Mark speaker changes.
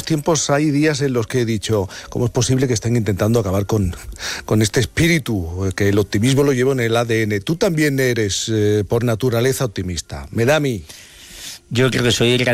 Speaker 1: tiempos hay días en los que he dicho, ¿cómo es posible que estén intentando acabar con este espíritu? Que el optimismo lo llevo en el ADN. Tú también eres, por naturaleza, optimista. Me da a mí.
Speaker 2: Yo creo que soy